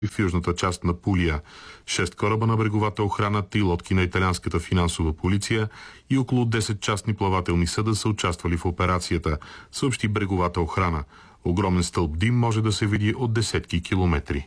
в южната част на Пулия. 6 кораба на бреговата охрана, 3 лодки на италианската финансова полиция и около 10 частни плавателни съда са участвали в операцията, съобщи бреговата охрана. Огромен стълб дим може да се види от десетки километри.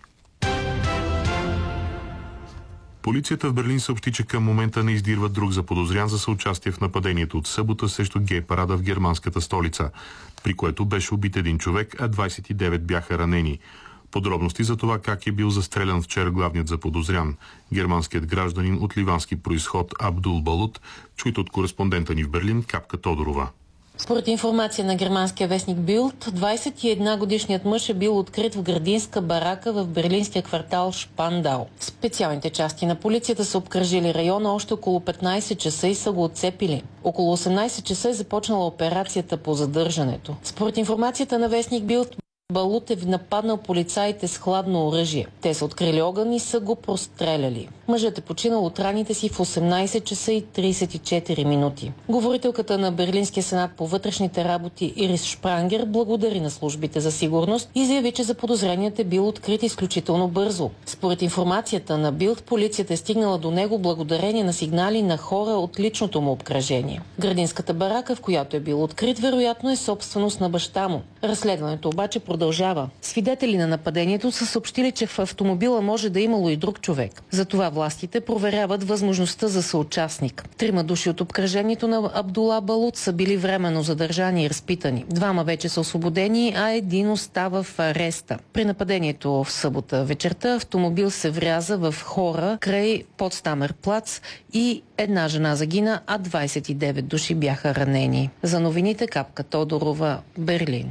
Полицията в Берлин съобщи, че към момента не издирва друг заподозрян за съучастие в нападението от събота срещу гей-парада в германската столица, при което беше убит един човек, а 29 бяха ранени. Подробности за това как е бил застрелян вчера главният заподозрян, германският гражданин от ливански произход Абдул Балут, чуйте от кореспондента ни в Берлин Капка Тодорова. Според информация на германския вестник Билд, 21-годишният мъж е бил открит в градинска барака в берлинския квартал Шпандау. Специалните части на полицията са обкръжили района още около 15 часа и са го отцепили. Около 18 часа е започнала операцията по задържането. Според информацията на вестник Билд, Балут е нападнал полицаите с хладно оръжие. Те са открили огън и са го простреляли. Мъжът е починал от раните си в 18 часа и 34 минути. Говорителката на Берлинския сенат по вътрешните работи Ирис Шпрангер благодари на службите за сигурност и заяви, че заподозреният е бил открит изключително бързо. Според информацията на Билд, полицията е стигнала до него благодарение на сигнали на хора от личното му обкръжение. Градинската барака, в която е бил открит, вероятно е собственост на баща му. Разследването обаче продължава. Свидетели на нападението са съобщили, че в автомобила може да имало и друг човек. Затова властите проверяват възможността за съучастник. 3 души от обкръжението на Абдула Балут са били временно задържани и разпитани. 2 вече са освободени, а 1 остава в ареста. При нападението в събота вечерта автомобил се вряза в хора край Потстамер плац и 1 жена загина, а 29 души бяха ранени. За новините Капка Тодорова, Берлин.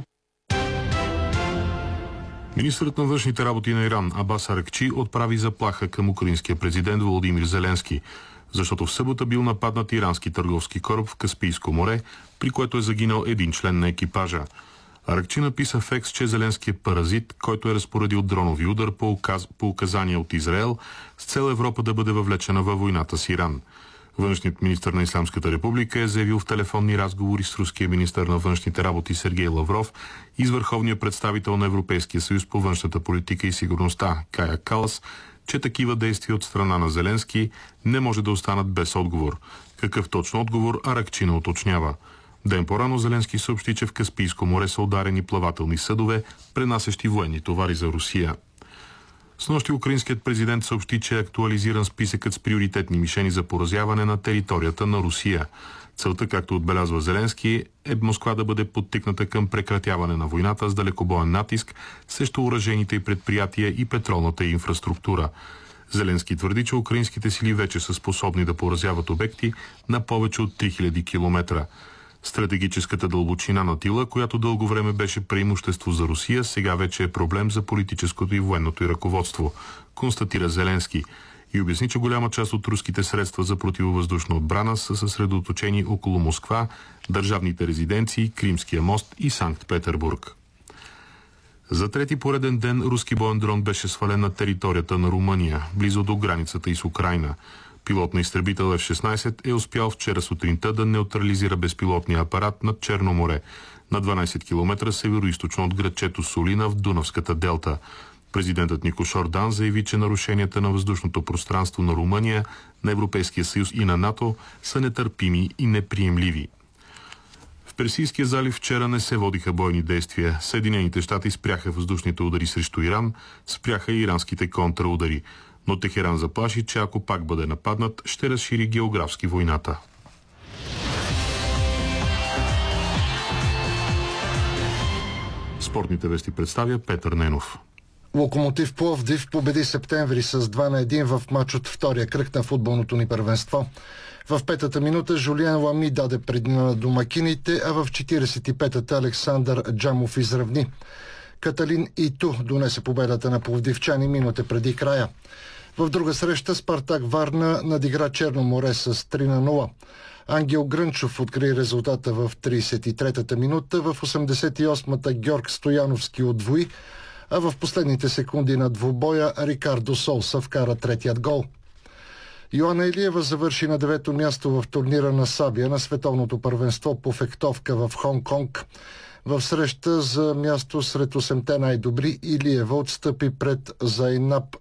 Министърът на външните работи на Иран Абас Аракчи отправи заплаха към украинския президент Володимир Зеленски, защото в събота бил нападнат ирански търговски кораб в Каспийско море, при което е загинал един член на екипажа. Аракчи написа в екс, че Зеленски е паразит, който е разпоредил дронови удар по указания от Израел с цел Европа да бъде въвлечена във войната с Иран. Външният министър на Исламската република е заявил в телефонни разговори с руския министър на външните работи Сергей Лавров и с върховния представител на Европейския съюз по външната политика и сигурността Кая Калас, че такива действия от страна на Зеленски не може да останат без отговор. Какъв точно отговор Аракчи не уточнява. Ден по-рано Зеленски съобщи, че в Каспийско море са ударени плавателни съдове, пренасящи военни товари за Русия. Снощи украинският президент съобщи, че е актуализиран списъкът с приоритетни мишени за поразяване на територията на Русия. Целта, както отбелязва Зеленски, е Москва да бъде подтикната към прекратяване на войната с далекобоен натиск срещу оръжейните и предприятия и петролната инфраструктура. Зеленски твърди, че украинските сили вече са способни да поразяват обекти на повече от 3000 километра. Стратегическата дълбочина на тила, която дълго време беше преимущество за Русия, сега вече е проблем за политическото и военното й ръководство, констатира Зеленски и обясни, че голяма част от руските средства за противовъздушна отбрана са съсредоточени около Москва, държавните резиденции, Кримския мост и Санкт-Петербург. За трети пореден ден руски боен дрон беше свален на територията на Румъния, близо до границата и с Украйна. Пилот на изтребител F-16 е успял вчера сутринта да неутрализира безпилотния апарат над Черно море, на 12 км североизточно от градчето Солина в Дунавската делта. Президентът Никош Ордан заяви, че нарушенията на въздушното пространство на Румъния, на Европейския съюз и на НАТО са нетърпими и неприемливи. В Персийския залив вчера не се водиха бойни действия. Съединените щати спряха въздушните удари срещу Иран, спряха и иранските контраудари. Но Техеран заплаши, че ако пак бъде нападнат, ще разшири географски войната. Спортните вести представя Петър Ненов. Локомотив Пловдив победи Септември с 2-1 в матч от втория кръг на футболното ни първенство. В 5-та минута Жулиен Лами даде преднина на домакините, а в 45-та Александър Джамов изравни. Каталин Иту донесе победата на пловдивчани минута преди края. В друга среща Спартак Варна надигра Черно море с 3-0. Ангел Грънчов откри резултата в 33-та минута, в 88-та Георг Стояновски удвои, а в последните секунди на двубоя Рикардо Солса вкара третият гол. Йоана Илиева завърши на 9-то място в турнира на Сабия на световното първенство по фехтовка в Хонг-Конг. В среща за място сред 8-те най-добри Илиева отстъпи пред Зайнаб